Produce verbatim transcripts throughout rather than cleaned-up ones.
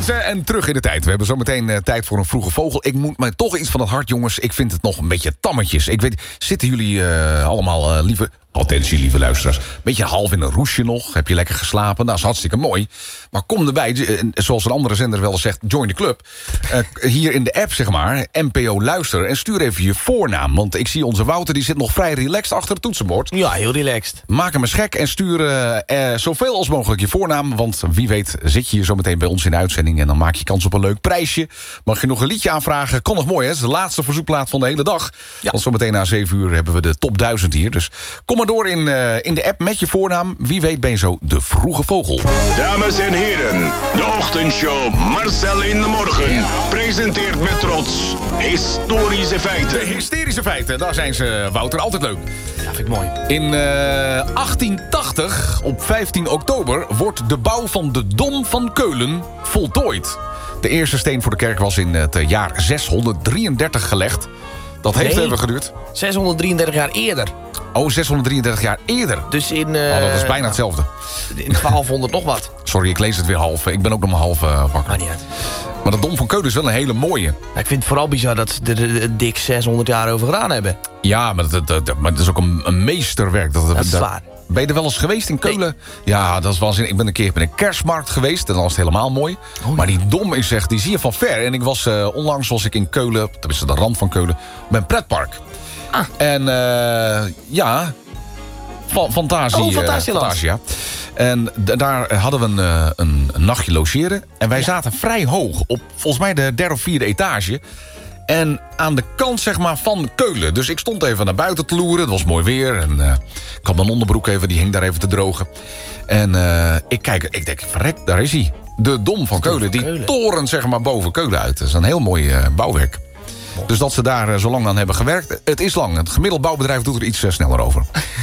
Jansen en terug in de tijd. We hebben zometeen uh, tijd voor een vroege vogel. Ik moet mij toch iets van het hart, jongens. Ik vind het nog een beetje tammetjes. Ik weet, zitten jullie uh, allemaal, uh, lieve... Attentie, lieve luisteraars. Beetje half in een roesje nog. Heb je lekker geslapen? Nou, dat is hartstikke mooi. Maar kom erbij, zoals een andere zender wel eens zegt... join the club. Uh, hier in de app, zeg maar, N P O Luister... en stuur even je voornaam. Want ik zie onze Wouter, die zit nog vrij relaxed achter het toetsenbord. Ja, heel relaxed. Maak hem eens gek en stuur uh, uh, zoveel als mogelijk je voornaam. Want wie weet zit je hier zo meteen bij ons in de uitzending... en dan maak je kans op een leuk prijsje. Mag je nog een liedje aanvragen? Kan nog mooi, hè? Het is de laatste verzoekplaat van de hele dag. Ja. Want zometeen na zeven uur hebben we de top duizend hier. Dus kom maar door in, uh, in de app met je voornaam. Wie weet ben je zo de vroege vogel. Dames en heren, de ochtendshow Marcel in de Morgen presenteert met trots historische feiten. De hysterische feiten, daar zijn ze, Wouter, altijd leuk. Ja, vind ik mooi. In uh, achttien tachtig, op vijftien oktober, wordt de bouw van de Dom van Keulen voltooid. De eerste steen voor de kerk was in het jaar zeshonderddrieëndertig geleggd. Dat heeft Nee. even geduurd. zeshonderddrieëndertig jaar eerder. Oh, zeshonderddrieëndertig jaar eerder. Dus in... Uh, Oh, dat is bijna hetzelfde. In twaalfhonderd nog wat. Sorry, ik lees het weer half. Ik ben ook nog maar half uh, wakker. Maar niet uit. Maar de Dom van Keulen is wel een hele mooie. Ja, ik vind het vooral bizar dat ze er uh, dik zeshonderd jaar over gedaan hebben. Ja, maar dat, dat, dat, maar dat is ook een, een meesterwerk. Dat, Dat is dat- waar. Ben je er wel eens geweest in Keulen? Nee. Ja, dat is wel zin. Ik ben een keer bij een kerstmarkt geweest. En dan was het helemaal mooi. Oh, maar die Dom is echt, die zie je van ver. En ik was uh, onlangs was ik in Keulen, tenminste de rand van Keulen, bij een pretpark. Ah. En uh, ja, fa- Fantasie. Oh, uh, Fantasieland. Fantasia. En d- daar hadden we een, uh, een, een nachtje logeren. En wij Ja. zaten vrij hoog, op volgens mij de derde of vierde etage. En aan de kant, zeg maar, van Keulen. Dus ik stond even naar buiten te loeren. Het was mooi weer. En uh, ik had mijn onderbroek even, die hing daar even te drogen. En uh, ik kijk, ik denk, verrek, daar is hij. De Dom van Keulen. van Die Keulen. toren, zeg maar, boven Keulen uit. Dat is een heel mooi uh, bouwwerk. Dus dat ze daar uh, zo lang aan hebben gewerkt. Het is lang. Het gemiddeld bouwbedrijf doet er iets uh, sneller over.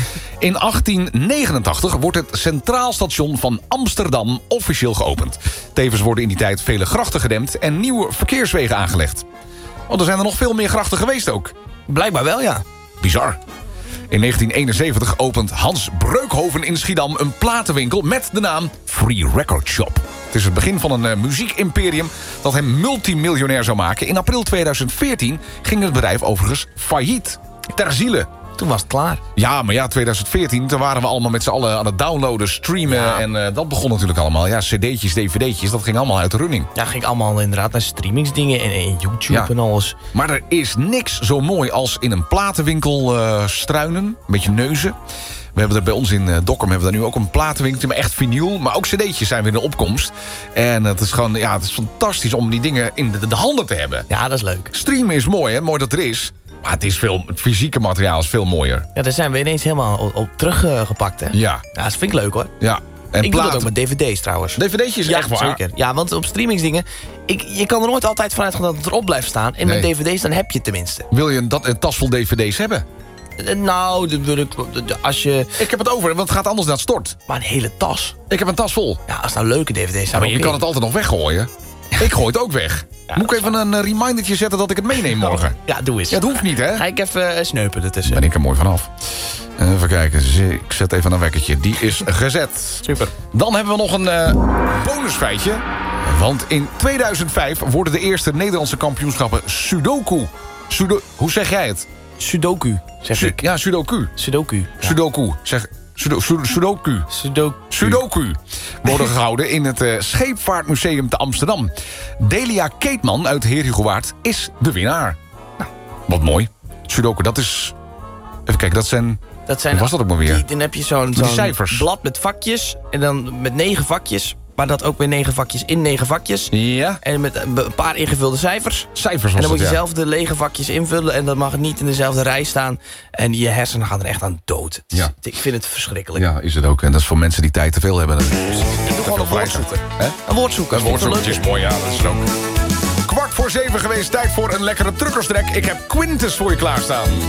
In achttien negenentachtig wordt het Centraal Station van Amsterdam officieel geopend. Tevens worden in die tijd vele grachten gedempt en nieuwe verkeerswegen aangelegd. Want er zijn er nog veel meer grachten geweest ook. Blijkbaar wel, ja. Bizar. In negentien eenenzeventig opent Hans Breukhoven in Schiedam een platenwinkel met de naam Free Record Shop. Het is het begin van een uh, muziekimperium dat hem multimiljonair zou maken. In april tweeduizend veertien ging het bedrijf overigens failliet. Ter ziele. Toen was het klaar. Ja, maar ja, tweeduizend veertien, toen waren we allemaal met z'n allen aan het downloaden, streamen. Ja. En uh, dat begon natuurlijk allemaal. Ja, cd'tjes, dvd'tjes, dat ging allemaal uit de running. Ja, ging allemaal inderdaad naar streamingsdingen en, en YouTube Ja. en alles. Maar er is niks zo mooi als in een platenwinkel uh, struinen. Een beetje neuzen. We hebben er bij ons in uh, Dokkum hebben we daar nu ook een platenwinkel. Maar echt vinyl. Maar ook cd'tjes zijn weer in de opkomst. En het is gewoon, ja, het is fantastisch om die dingen in de, de handen te hebben. Ja, dat is leuk. Streamen is mooi, hè? Mooi dat er is. Maar het, is veel, het fysieke materiaal is veel mooier. Ja, daar zijn we ineens helemaal op, op teruggepakt, hè? Ja, Ja, dat vind ik leuk, hoor. ja. En Ik doe dat platen- ook met dvd's, trouwens. dvd'tjes is Ja, echt waar. zeker. Ja, want op streamingsdingen... Ik, je kan er nooit altijd vanuit gaan dat het erop blijft staan. En met Nee. dvd's, dan heb je het tenminste. Wil je een, dat, een tas vol dvd's hebben? Eh, Nou, de, de, de- de- als je... Ik heb het over, want het gaat anders naar het stort. Maar een hele tas. Ik heb een tas vol. Ja, als het nou leuke dvd's zijn. Ja, maar je oké. kan het altijd nog weggooien. Ik gooi het ook weg. Ja, Moet ik even een eh, remindertje zetten dat ik het meeneem morgen? Ja, doe eens. Ja, dat hoeft niet, hè? Ga ik even eh, sneupen ertussen. Ben ik er mooi vanaf. Even kijken, ik zet even een wekkertje. Die is gezet. Super. Dan hebben we nog een uh, bonusfeitje. Want in tweeduizend vijf worden de eerste Nederlandse kampioenschappen Sudoku. Sudo Hoe zeg jij het? Sudoku, zeg Su ik. ja, Sudoku. Sudoku. Ja. Sudoku. Zeg, sudo Sudo Sudoku. Sudoku. Sudoku worden gehouden in het uh, Scheepvaartmuseum te Amsterdam. Delia Keetman uit Heerhugowaard is de winnaar. Nou, wat mooi. Sudoku, dat is... Even kijken, dat zijn... Dat zijn, Hoe was dat ook maar weer? Die, dan heb je zo'n die zo'n cijfers. blad met vakjes. En dan met negen vakjes. Maar dat ook weer negen vakjes in negen vakjes. Ja, En met een een paar ingevulde cijfers. cijfers was En dan moet je het, ja. zelf de lege vakjes invullen. En dat mag niet in dezelfde rij staan. En je hersenen gaan er echt aan dood. Het is- Ja. Ik vind het verschrikkelijk. Ja, is het ook. En dat is voor mensen die tijd te veel hebben. Ik doe gewoon een vrij woord zoeken. Hè? Een woord zoeken. Een Vind ik wel woordzoekertje is leuk. mooi, ja, dat is het ook. Kwart voor zeven geweest, tijd voor een lekkere truckerstrek. Ik heb Quintus voor je klaarstaan.